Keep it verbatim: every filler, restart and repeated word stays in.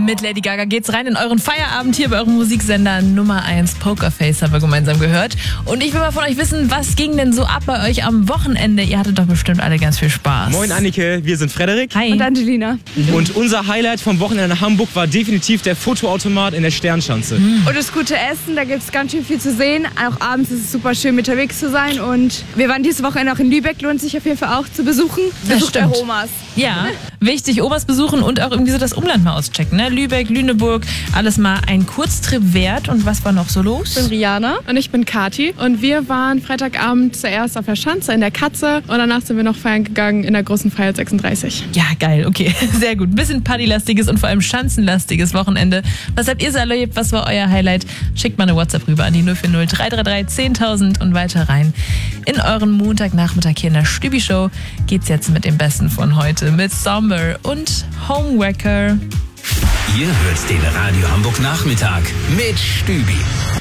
Mit Lady Gaga geht's rein in euren Feierabend hier bei eurem Musiksender Nummer eins. Pokerface haben wir gemeinsam gehört. Und ich will mal von euch wissen, was ging denn so ab bei euch am Wochenende? Ihr hattet doch bestimmt alle ganz viel Spaß. Moin Annike, wir sind Frederik. Hi. Und Angelina. Und unser Highlight vom Wochenende in Hamburg war definitiv der Fotoautomat in der Sternschanze. Mhm. Und das gute Essen, da gibt es ganz schön viel zu sehen. Auch abends ist es super schön unterwegs zu sein. Und wir waren dieses Wochenende auch in Lübeck, lohnt sich auf jeden Fall auch zu besuchen. Besucht eure Omas. Ja, wichtig, Omas besuchen und auch irgendwie so das Umland mal auschecken. Ne? Lübeck, Lüneburg, alles mal ein Kurztrip wert. Und was war noch so los? Ich bin Rihanna. Und ich bin Kati. Und wir waren Freitagabend zuerst auf der Schanze in der Katze. Und danach sind wir noch feiern gegangen in der großen Freiheit sechsunddreißig. Ja, geil, okay, sehr gut. Ein bisschen partylastiges und vor allem schanzenlastiges Wochenende. Was habt ihr so erlebt? Was war euer Highlight? Schickt mal eine WhatsApp rüber an die null vier null drei drei drei zehntausend und weiter rein. In euren Montagnachmittag hier in der Stübi-Show geht's jetzt mit dem Besten von heute, mit Somber und Homewrecker. Ihr hört den Radio Hamburg Nachmittag mit Stübi.